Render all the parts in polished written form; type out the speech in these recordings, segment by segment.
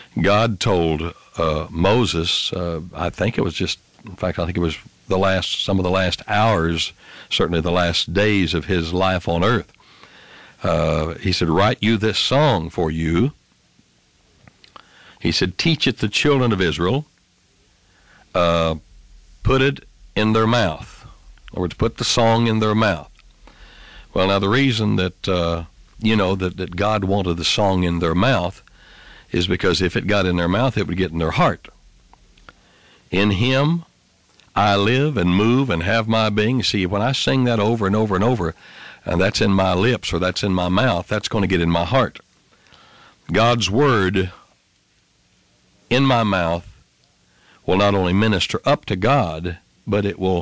God told Moses, I think it was some of the last hours, certainly the last days of his life on earth. He said, write you this song for you. He said, teach it the children of Israel. Put it in their mouth. In other words, put the song in their mouth. Well, now the reason that, that God wanted the song in their mouth is because if it got in their mouth, it would get in their heart. In him I live and move and have my being. See, when I sing that over and over and over, and that's in my lips or that's in my mouth, that's going to get in my heart. God's word in my mouth will not only minister up to God, but it will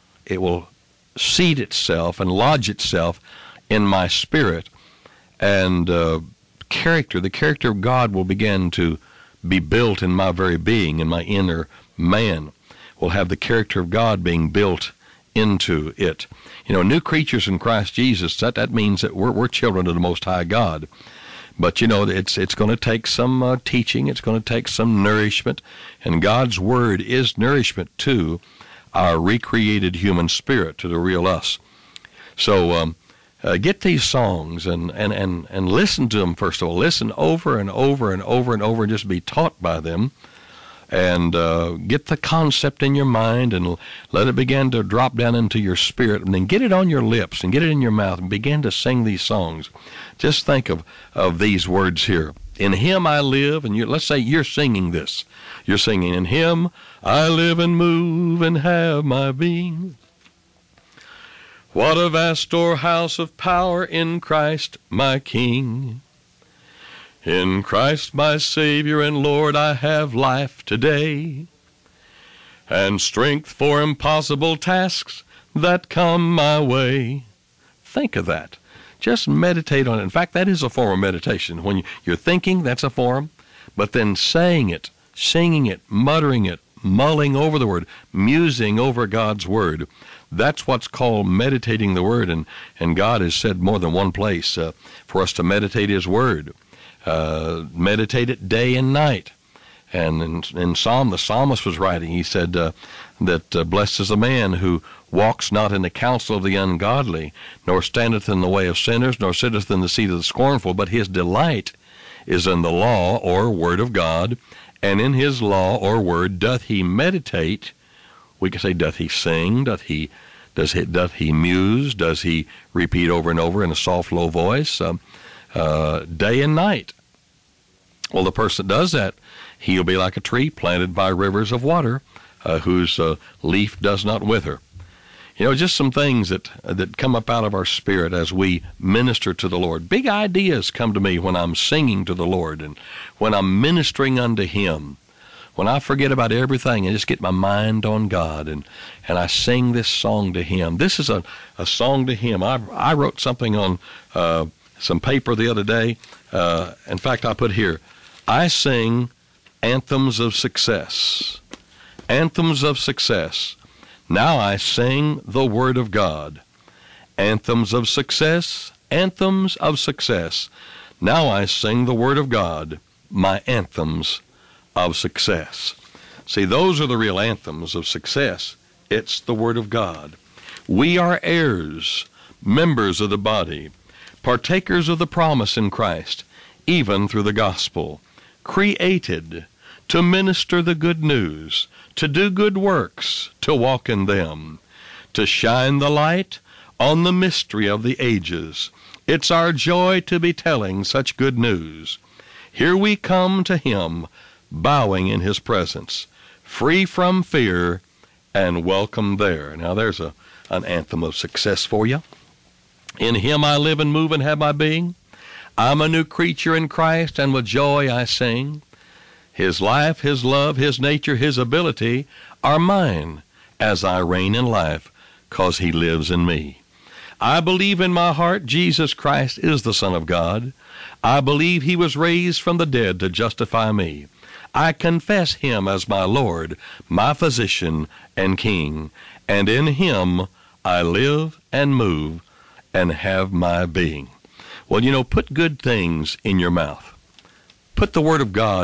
seat itself and lodge itself in my spirit, and the character of God will begin to be built in my very being, in my inner man. Will have the character of God being built into it. New creatures in Christ Jesus, that means that we're children of the Most High God. But, it's going to take some teaching. It's going to take some nourishment. And God's Word is nourishment to our recreated human spirit, to the real us. So get these songs and listen to them, first of all. Listen over and over and over and over and just be taught by them. And get the concept in your mind and let it begin to drop down into your spirit, and then get it on your lips and get it in your mouth and begin to sing these songs. Just think of these words here. In him I live, and let's say you're singing this. You're singing, in him I live and move and have my being. What a vast storehouse of power in Christ my King. In Christ my Savior and Lord I have life today, and strength for impossible tasks that come my way. Think of that. Just meditate on it. In fact, that is a form of meditation. When you're thinking, that's a form. But then saying it, singing it, muttering it, mulling over the Word, musing over God's Word, that's what's called meditating the Word. And God has said more than one place for us to meditate His Word. Meditate it day and night. And in Psalm, the psalmist was writing, he said that blessed is the man who walks not in the counsel of the ungodly, nor standeth in the way of sinners, nor sitteth in the seat of the scornful, but his delight is in the law or word of God, and in his law or word doth he meditate. We could say, doth he sing, doth he muse, does he repeat over and over in a soft, low voice, day and night. Well, the person that does that, he'll be like a tree planted by rivers of water, whose leaf does not wither. Just some things that come up out of our spirit as we minister to the Lord. Big ideas come to me when I'm singing to the Lord and when I'm ministering unto Him. When I forget about everything and just get my mind on God and I sing this song to Him. This is a song to Him. I wrote something on some paper the other day. In fact, I put here, I sing anthems of success. Anthems of success. Now I sing the Word of God. Anthems of success. Anthems of success. Now I sing the Word of God. My anthems of success. See, those are the real anthems of success. It's the Word of God. We are heirs, members of the body, partakers of the promise in Christ, even through the gospel, created to minister the good news, to do good works, to walk in them, to shine the light on the mystery of the ages. It's our joy to be telling such good news. Here we come to Him, bowing in His presence, free from fear and welcome there. Now there's an anthem of success for you. In Him I live and move and have my being. I'm a new creature in Christ, and with joy I sing. His life, His love, His nature, His ability are mine as I reign in life, 'cause He lives in me. I believe in my heart Jesus Christ is the Son of God. I believe He was raised from the dead to justify me. I confess Him as my Lord, my physician and King, and in Him I live and move and have my being. Well, put good things in your mouth. Put the Word of God